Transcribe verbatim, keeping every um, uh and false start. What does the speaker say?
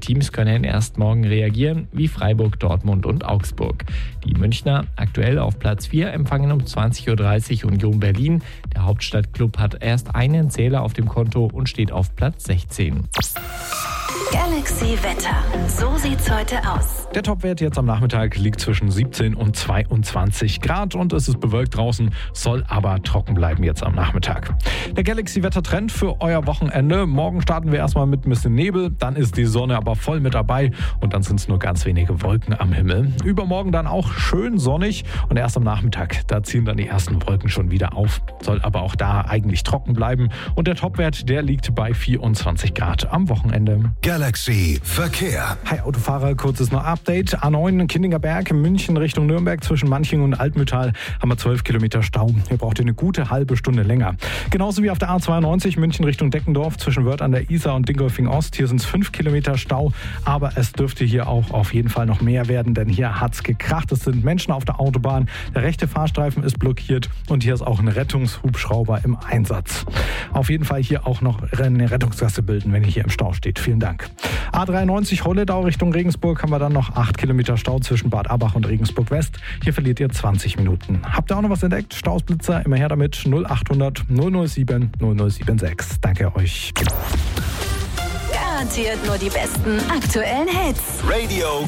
Teams können erst morgen reagieren, wie Freiburg, Dortmund und Augsburg. Die Münchner, aktuell auf Platz vier, empfangen um zwanzig Uhr dreißig Union Berlin. Der Hauptstadtklub hat erst einen Zähler auf dem Konto und steht auf Platz sechzehn. Galaxy Wetter. So sieht's heute aus. Der Topwert jetzt am Nachmittag liegt zwischen siebzehn und zweiundzwanzig Grad und es ist bewölkt draußen, soll aber trocken bleiben jetzt am Nachmittag. Der Galaxy-Wettertrend für euer Wochenende. Morgen starten wir erstmal mit ein bisschen Nebel, dann ist die Sonne aber voll mit dabei und dann sind es nur ganz wenige Wolken am Himmel. Übermorgen dann auch schön sonnig und erst am Nachmittag, da ziehen dann die ersten Wolken schon wieder auf. Soll aber auch da eigentlich trocken bleiben und der Topwert, der liegt bei vierundzwanzig Grad am Wochenende. Galaxy Verkehr. Hi Autofahrer, kurzes noch Update. A neun Kindinger Berg, München Richtung Nürnberg zwischen Manching und Altmühltal haben wir zwölf Kilometer Stau. Hier braucht ihr eine gute halbe Stunde länger. Genauso wie auf der A zweiundneunzig München Richtung Deckendorf zwischen Wörth an der Isar und Dingolfing Ost. Hier sind es fünf Kilometer Stau, aber es dürfte hier auch auf jeden Fall noch mehr werden, denn hier hat's gekracht. Es sind Menschen auf der Autobahn, der rechte Fahrstreifen ist blockiert und hier ist auch ein Rettungshubschrauber im Einsatz. Auf jeden Fall hier auch noch eine Rettungsgasse bilden, wenn ihr hier im Stau steht. Vielen Dank. A dreiundneunzig Holledau Richtung Regensburg haben wir dann noch acht Kilometer Stau zwischen Bad Abbach und Regensburg West. Hier verliert ihr zwanzig Minuten. Habt ihr auch noch was entdeckt? Stausblitzer, immer her damit. null acht hundert null null sieben null null sieben sechs. Danke euch. Garantiert nur die besten aktuellen Hits. Radio